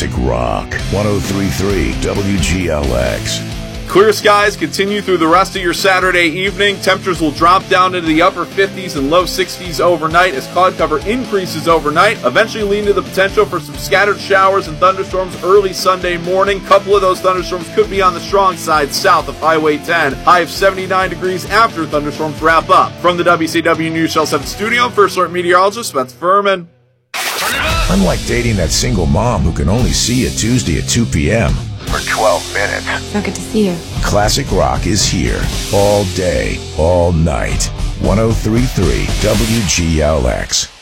classic rock. 103.3 WGLX. Clear skies continue through the rest of your Saturday evening. Temperatures will drop down into the upper 50s and low 60s overnight as cloud cover increases overnight, eventually leading to the potential for some scattered showers and thunderstorms early Sunday morning. A couple of those thunderstorms could be on the strong side south of Highway 10. High of 79 degrees after thunderstorms wrap up. From the WCW News Channel 7 studio, First Alert meteorologist Spencer Furman. Unlike dating that single mom who can only see you Tuesday at 2 p.m. for 12 minutes. So good to see you. Classic rock is here all day, all night. 103.3 WGLX.